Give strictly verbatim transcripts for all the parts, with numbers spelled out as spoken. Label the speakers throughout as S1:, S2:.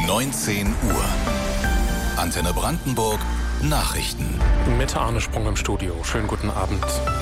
S1: neunzehn Uhr. Antenne Brandenburg Nachrichten.
S2: Mit Arne Sprung im Studio. Schönen guten Abend.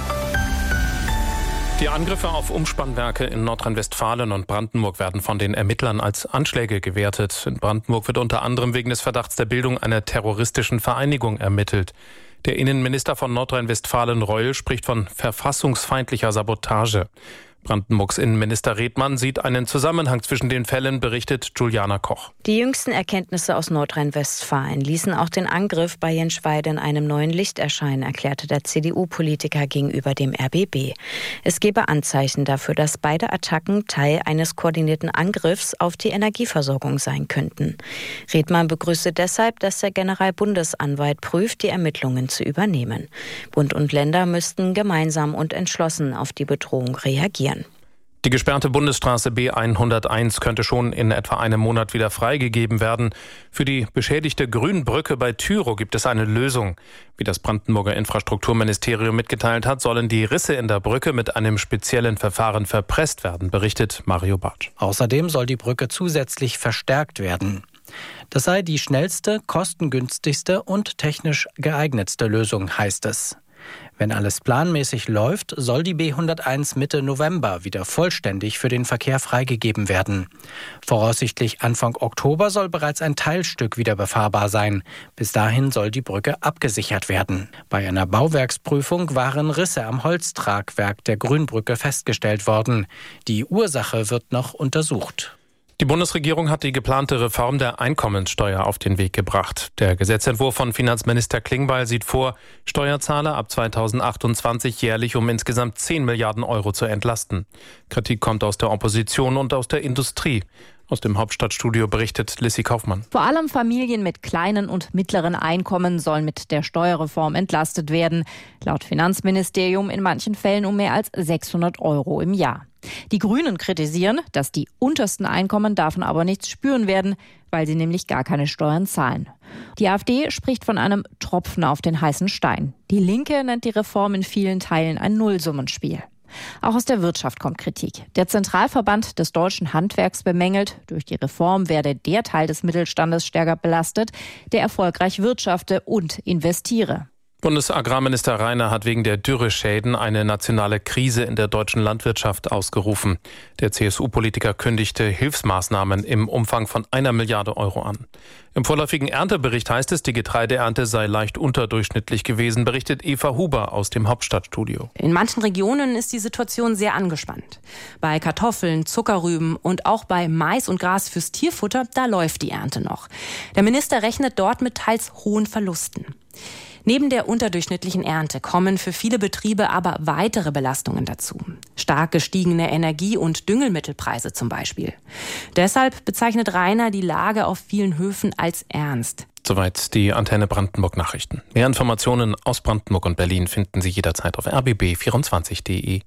S2: Die Angriffe auf Umspannwerke in Nordrhein-Westfalen und Brandenburg werden von den Ermittlern als Anschläge gewertet. In Brandenburg wird unter anderem wegen des Verdachts der Bildung einer terroristischen Vereinigung ermittelt. Der Innenminister von Nordrhein-Westfalen, Reul, spricht von verfassungsfeindlicher Sabotage. Brandenburgs Innenminister Redmann sieht einen Zusammenhang zwischen den Fällen, berichtet Juliana Koch.
S3: Die jüngsten Erkenntnisse aus Nordrhein-Westfalen ließen auch den Angriff bei Jenschweide in einem neuen Licht erscheinen, erklärte der C D U-Politiker gegenüber dem R B B. Es gebe Anzeichen dafür, dass beide Attacken Teil eines koordinierten Angriffs auf die Energieversorgung sein könnten. Redmann begrüßte deshalb, dass der Generalbundesanwalt prüft, die Ermittlungen zu übernehmen. Bund und Länder müssten gemeinsam und entschlossen auf die Bedrohung reagieren.
S2: Die gesperrte Bundesstraße B hunderteins könnte schon in etwa einem Monat wieder freigegeben werden. Für die beschädigte Grünbrücke bei Tyrow gibt es eine Lösung. Wie das Brandenburger Infrastrukturministerium mitgeteilt hat, sollen die Risse in der Brücke mit einem speziellen Verfahren verpresst werden, berichtet Mario Bartsch.
S4: Außerdem soll die Brücke zusätzlich verstärkt werden. Das sei die schnellste, kostengünstigste und technisch geeignetste Lösung, heißt es. Wenn alles planmäßig läuft, soll die B hunderteins Mitte November wieder vollständig für den Verkehr freigegeben werden. Voraussichtlich Anfang Oktober soll bereits ein Teilstück wieder befahrbar sein. Bis dahin soll die Brücke abgesichert werden. Bei einer Bauwerksprüfung waren Risse am Holztragwerk der Grünbrücke festgestellt worden. Die Ursache wird noch untersucht.
S2: Die Bundesregierung hat die geplante Reform der Einkommenssteuer auf den Weg gebracht. Der Gesetzentwurf von Finanzminister Klingbeil sieht vor, Steuerzahler ab zweitausendachtundzwanzig jährlich um insgesamt zehn Milliarden Euro zu entlasten. Kritik kommt aus der Opposition und aus der Industrie. Aus dem Hauptstadtstudio berichtet Lissy Kaufmann.
S5: Vor allem Familien mit kleinen und mittleren Einkommen sollen mit der Steuerreform entlastet werden. Laut Finanzministerium in manchen Fällen um mehr als sechshundert Euro im Jahr. Die Grünen kritisieren, dass die untersten Einkommen davon aber nichts spüren werden, weil sie nämlich gar keine Steuern zahlen. Die AfD spricht von einem Tropfen auf den heißen Stein. Die Linke nennt die Reform in vielen Teilen ein Nullsummenspiel. Auch aus der Wirtschaft kommt Kritik. Der Zentralverband des deutschen Handwerks bemängelt, durch die Reform werde der Teil des Mittelstandes stärker belastet, der erfolgreich wirtschafte und investiere.
S2: Bundesagrarminister Reiner hat wegen der Dürreschäden eine nationale Krise in der deutschen Landwirtschaft ausgerufen. Der C S U-Politiker kündigte Hilfsmaßnahmen im Umfang von einer Milliarde Euro an. Im vorläufigen Erntebericht heißt es, die Getreideernte sei leicht unterdurchschnittlich gewesen, berichtet Eva Huber aus dem Hauptstadtstudio.
S6: In manchen Regionen ist die Situation sehr angespannt. Bei Kartoffeln, Zuckerrüben und auch bei Mais und Gras fürs Tierfutter, da läuft die Ernte noch. Der Minister rechnet dort mit teils hohen Verlusten. Neben der unterdurchschnittlichen Ernte kommen für viele Betriebe aber weitere Belastungen dazu. Stark gestiegene Energie- und Düngemittelpreise zum Beispiel. Deshalb bezeichnet Reiner die Lage auf vielen Höfen als ernst.
S2: Soweit die Antenne Brandenburg Nachrichten. Mehr Informationen aus Brandenburg und Berlin finden Sie jederzeit auf r b b vierundzwanzig punkt d e.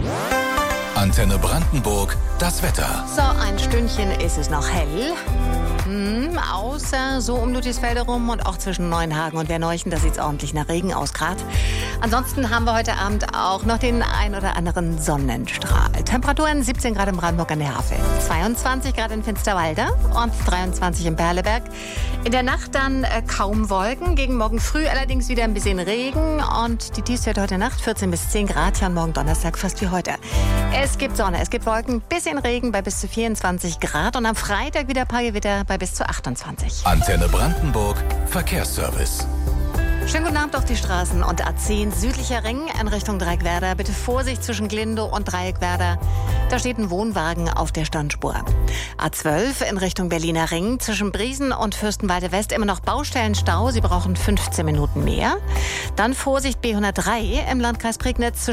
S1: Antenne Brandenburg, das Wetter.
S7: So, ein Stündchen ist es noch hell. Hm, außer so um Ludwigsfelde rum und auch zwischen Neuenhagen und Werneuchen, da sieht es ordentlich nach Regen aus gerade. Ansonsten haben wir heute Abend auch noch den ein oder anderen Sonnenstrahl. Temperaturen siebzehn Grad in Brandenburg an der Havel, zweiundzwanzig Grad in Finsterwalde und dreiundzwanzig in Perleberg. In der Nacht dann äh, kaum Wolken, gegen morgen früh allerdings wieder ein bisschen Regen und die Tiefstwerte heute Nacht vierzehn bis zehn Grad, ja und morgen Donnerstag fast wie heute. Es gibt Sonne, es gibt Wolken, bisschen Regen bei bis zu vierundzwanzig Grad und am Freitag wieder ein paar Gewitter bei bis zu achtundzwanzig.
S1: Antenne Brandenburg, Verkehrsservice.
S7: Schönen guten Abend auf die Straßen und A zehn südlicher Ring in Richtung Dreieckwerder. Bitte Vorsicht zwischen Glindow und Dreieckwerder. Da steht ein Wohnwagen auf der Standspur. A zwölf in Richtung Berliner Ring zwischen Briesen und Fürstenwalde West immer noch Baustellenstau. Sie brauchen fünfzehn Minuten mehr. Dann Vorsicht B hundertdrei im Landkreis Prignitz.